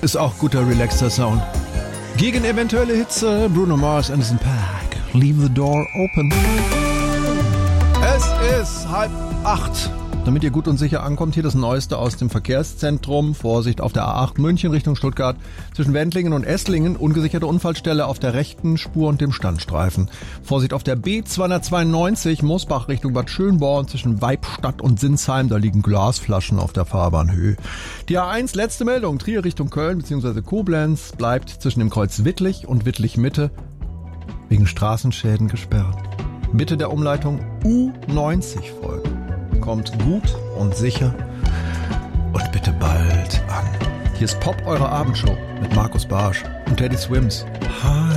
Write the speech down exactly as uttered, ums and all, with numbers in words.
Ist auch guter, relaxter Sound. Gegen eventuelle Hitze, Bruno Mars, Anderson .Paak. Leave the door open. Es ist halb acht. Damit ihr gut und sicher ankommt, hier das Neueste aus dem Verkehrszentrum. Vorsicht auf der A acht München Richtung Stuttgart. Zwischen Wendlingen und Esslingen ungesicherte Unfallstelle auf der rechten Spur und dem Standstreifen. Vorsicht auf der B zweihundertzweiundneunzig Mosbach Richtung Bad Schönborn zwischen Weibstadt und Sinsheim. Da liegen Glasflaschen auf der Fahrbahnhöhe. Die A eins, letzte Meldung. Trier Richtung Köln bzw. Koblenz bleibt zwischen dem Kreuz Wittlich und Wittlich Mitte wegen Straßenschäden gesperrt. Bitte der Umleitung U neunzig folgen. Kommt gut und sicher und bitte bald an. Hier ist Pop, eure Abendshow mit Markus Barsch und Teddy Swims. Hi.